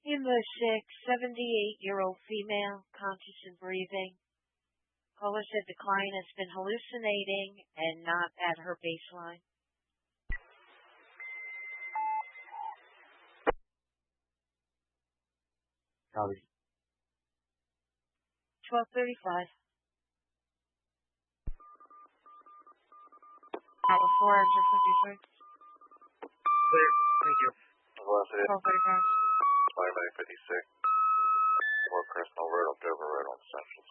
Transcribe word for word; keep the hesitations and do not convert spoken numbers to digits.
Lima six, seventy-eight-year-old female, conscious and breathing. Caller said the client has been hallucinating and not at her baseline. Copy. twelve thirty-five. Tower four, engine fifty-six. Clear. Thank you. Velocity. twelve thirty-five. twenty-nine fifty-six. Four Crestnell Road, Dover Road on Central.